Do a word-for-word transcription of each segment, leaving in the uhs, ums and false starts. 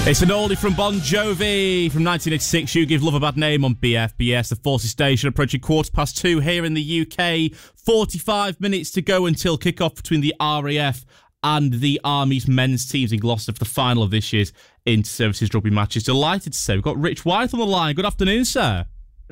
It's an oldie from Bon Jovi from nineteen eighty-six. You Give Love a Bad Name on B F B S. The Forces Station approaching quarter past two here in the U K. forty-five minutes to go until kick-off between the R A F and the Army's men's teams in Gloucester for the final of this year's Inter-Services Rugby matches. Delighted to say we've got Rich Wyeth on the line. Good afternoon, sir.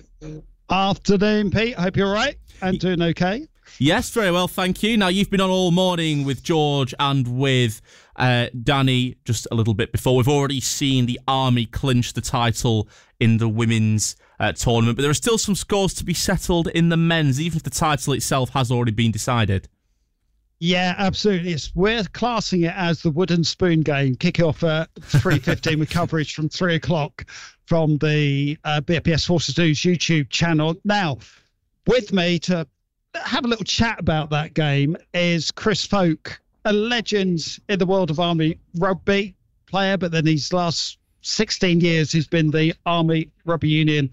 Afternoon, Pete. Hope you're all right and doing okay. Yes, very well, thank you. Now, you've been on all morning with George and with uh, Danny just a little bit before. We've already seen the Army clinch the title in the women's uh, tournament, but there are still some scores to be settled in the men's, even if the title itself has already been decided. Yeah, absolutely. It's, we're classing it as the wooden spoon game, kick off at three fifteen with coverage from three o'clock from the uh, B F B S Forces News YouTube channel. Now, with me to have a little chat about that game is Chris Folk, a legend in the world of Army rugby player, but then these last sixteen years he's been the Army Rugby Union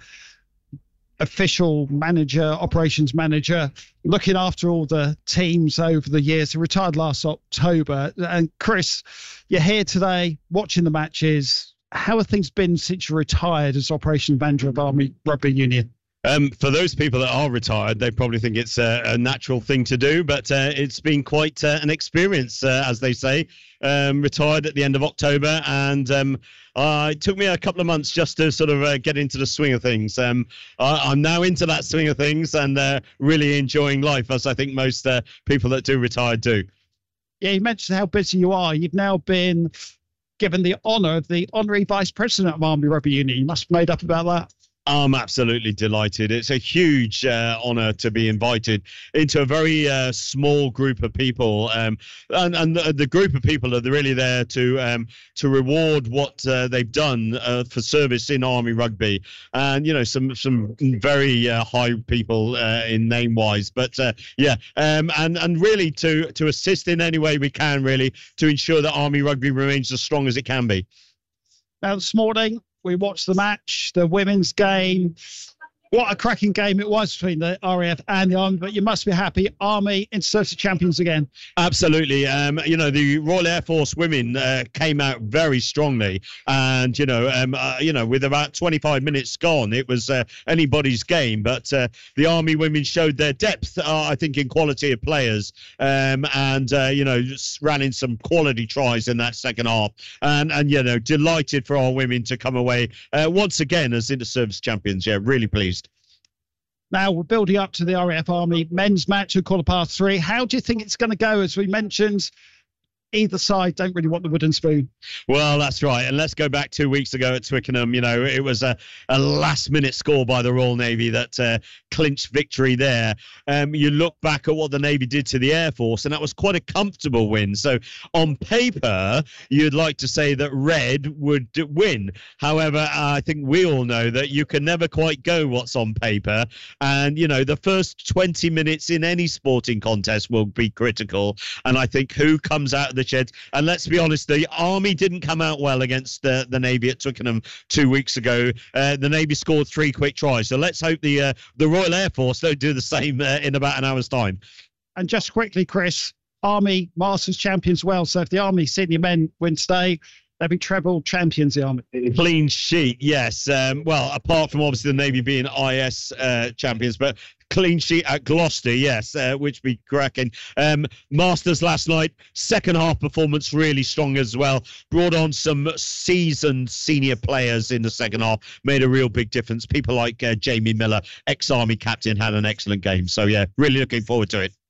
official manager, operations manager, looking after all the teams over the years. He retired last October. And Chris, you're here today watching the matches. How have things been since you retired as operations manager of Army Rugby Union? Um, for those people that are retired, they probably think it's a, a natural thing to do, but uh, it's been quite uh, an experience, uh, as they say. Um, retired at the end of October, and um, uh, it took me a couple of months just to sort of uh, get into the swing of things. Um, I, I'm now into that swing of things and uh, really enjoying life, as I think most uh, people that do retire do. Yeah, you mentioned how busy you are. You've now been given the honour of the honorary vice president of Army Rugby Union. You must have made up about that. I'm absolutely delighted. It's a huge uh, honour to be invited into a very uh, small group of people, um, and, and the, the group of people are really there to um, to reward what uh, they've done uh, for service in Army Rugby, and you know some some very uh, high people uh, in name wise, but uh, yeah, um, and and really to to assist in any way we can, really to ensure that Army Rugby remains as strong as it can be. Now this morning, we watched the match, the women's game. What a cracking game it was between the R A F and the Army, but you must be happy. Army Inter-Services champions again. Absolutely. Um, you know, the Royal Air Force women uh, came out very strongly, and, you know, um, uh, you know, with about twenty-five minutes gone, it was uh, anybody's game, but uh, the Army women showed their depth, uh, I think, in quality of players, um, and, uh, you know, just ran in some quality tries in that second half, and, and you know, delighted for our women to come away uh, once again as Inter-Service champions. Yeah, really pleased. Now we're building up to the R A F Army men's match at quarter past three. How do you think it's going to go? As we mentioned, either side don't really want the wooden spoon. Well, that's right. And let's go back two weeks ago at Twickenham. You know, it was a, a last-minute score by the Royal Navy that uh, clinched victory there. Um, you look back at what the Navy did to the Air Force, and that was quite a comfortable win. So on paper, you'd like to say that Red would win. However, I think we all know that you can never quite go what's on paper. And, you know, the first twenty minutes in any sporting contest will be critical. And I think who comes out of the sheds. And let's be honest, the Army didn't come out well against the, the Navy at Twickenham two weeks ago. Uh, the Navy scored three quick tries. So let's hope the uh, the Royal Air Force don't do the same uh, in about an hour's time. And just quickly, Chris, Army Masters champions well. So if the Army senior men win today, they'll be treble champions, the Army. Clean sheet, yes. Um, well, apart from obviously the Navy being I S uh, champions, but clean sheet at Gloucester, yes, uh, which be cracking. Um, Masters last night, second half performance really strong as well. Brought on some seasoned senior players in the second half, made a real big difference. People like uh, Jamie Miller, ex-Army captain, had an excellent game. So, yeah, really looking forward to it.